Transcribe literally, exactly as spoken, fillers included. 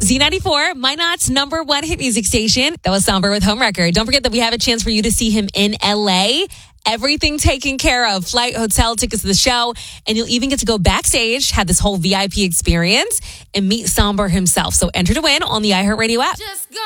Z ninety-four, Minot's number one hit music station. That was Somber with Homewrecker. Don't forget that we have a chance for you to see him in L A. Everything taken care of. Flight, hotel, tickets to the show. And you'll even get to go backstage, have this whole V I P experience, and meet Somber himself. So enter to win on the iHeartRadio app. Just go.